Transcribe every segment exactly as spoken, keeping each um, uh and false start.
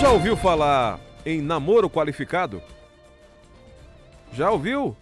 já ouviu falar em namoro qualificado? Já ouviu?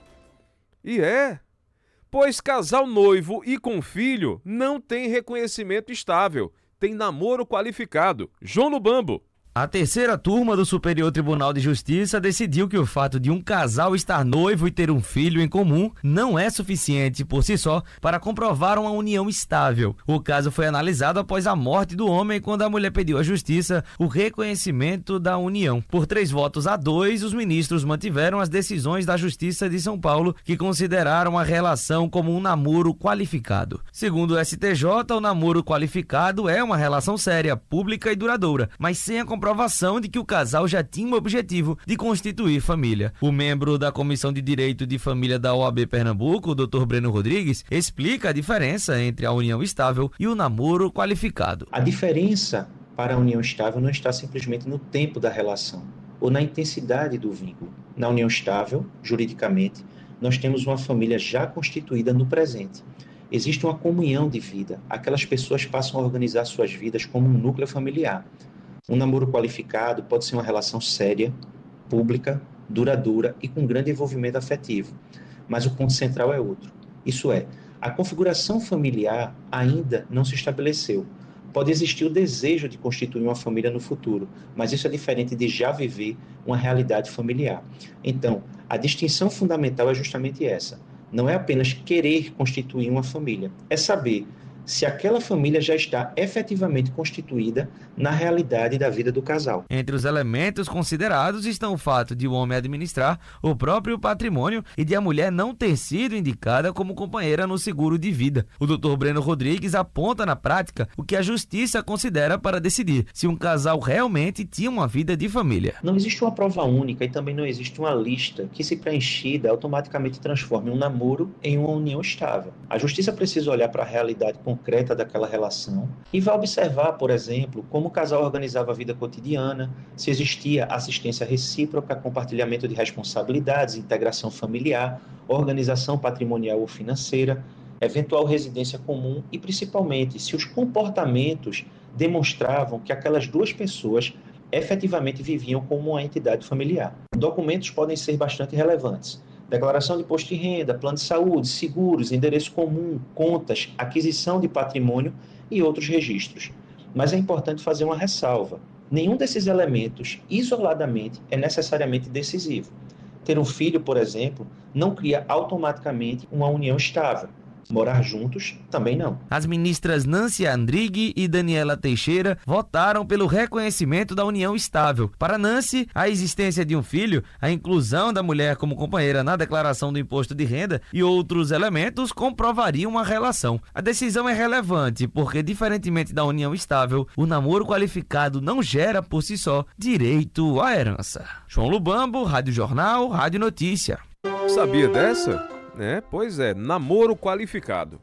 E é? Pois casal noivo e com filho não tem reconhecimento estável, tem namoro qualificado. João Lubambo. A terceira turma do Superior Tribunal de Justiça decidiu que o fato de um casal estar noivo e ter um filho em comum não é suficiente por si só para comprovar uma união estável. O caso foi analisado após a morte do homem, quando a mulher pediu à Justiça o reconhecimento da união. Por três votos a dois, os ministros mantiveram as decisões da Justiça de São Paulo, que consideraram a relação como um namoro qualificado. Segundo o S T J, o namoro qualificado é uma relação séria, pública e duradoura, mas sem a comprovação de que o casal já tinha o objetivo de constituir família. O membro da Comissão de Direito de Família da O A B Pernambuco, o doutor Breno Rodrigues, explica a diferença entre a união estável e o namoro qualificado. A diferença para a união estável não está simplesmente no tempo da relação ou na intensidade do vínculo. Na união estável, juridicamente, nós temos uma família já constituída no presente. Existe uma comunhão de vida. Aquelas pessoas passam a organizar suas vidas como um núcleo familiar. Um namoro qualificado pode ser uma relação séria, pública, duradoura e com grande envolvimento afetivo. Mas o ponto central é outro. Isso é, a configuração familiar ainda não se estabeleceu. Pode existir o desejo de constituir uma família no futuro, mas isso é diferente de já viver uma realidade familiar. Então, a distinção fundamental é justamente essa. Não é apenas querer constituir uma família, é saber se aquela família já está efetivamente constituída na realidade da vida do casal. Entre os elementos considerados estão o fato de o homem administrar o próprio patrimônio e de a mulher não ter sido indicada como companheira no seguro de vida. O doutor Breno Rodrigues aponta na prática o que a Justiça considera para decidir se um casal realmente tinha uma vida de família. Não existe uma prova única e também não existe uma lista que, se preenchida, automaticamente transforme um namoro em uma união estável. A Justiça precisa olhar para a realidade concreta daquela relação e vai observar, por exemplo, como o casal organizava a vida cotidiana, se existia assistência recíproca, compartilhamento de responsabilidades, integração familiar, organização patrimonial ou financeira, eventual residência comum e, principalmente, se os comportamentos demonstravam que aquelas duas pessoas efetivamente viviam como uma entidade familiar. Documentos podem ser bastante relevantes. Declaração de imposto de renda, plano de saúde, seguros, endereço comum, contas, aquisição de patrimônio e outros registros. Mas é importante fazer uma ressalva. Nenhum desses elementos, isoladamente, é necessariamente decisivo. Ter um filho, por exemplo, não cria automaticamente uma união estável. Morar juntos, também não. As ministras Nancy Andrighi e Daniela Teixeira votaram pelo reconhecimento da união estável. Para Nancy, a existência de um filho, a inclusão da mulher como companheira na declaração do imposto de renda e outros elementos comprovariam uma relação. A decisão é relevante porque, diferentemente da união estável, o namoro qualificado não gera por si só direito à herança. João Lubambo, Rádio Jornal, Rádio Notícia. Sabia dessa? É, pois é, namoro qualificado.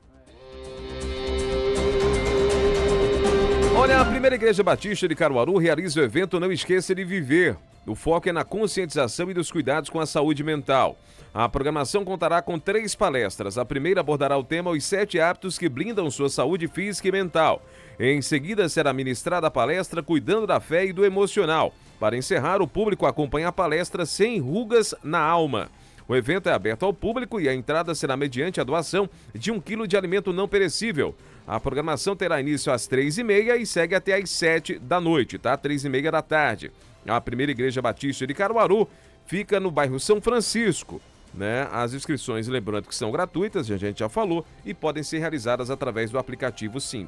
Olha, a Primeira Igreja Batista de Caruaru realiza o evento Não Esqueça de Viver. O foco é na conscientização e dos cuidados com a saúde mental. A programação contará com três palestras. A primeira abordará o tema Os Sete Hábitos que Blindam Sua Saúde Física e Mental. Em seguida, será ministrada a palestra Cuidando da Fé e do Emocional. Para encerrar, o público acompanha a palestra Sem Rugas na Alma. O evento é aberto ao público e a entrada será mediante a doação de um quilo de alimento não perecível. A programação terá início às três e meia e segue até às sete da noite, tá? Três e meia da tarde. A Primeira Igreja Batista de Caruaru fica no bairro São Francisco, né? As inscrições, lembrando que são gratuitas, a gente já falou, e podem ser realizadas através do aplicativo Sim.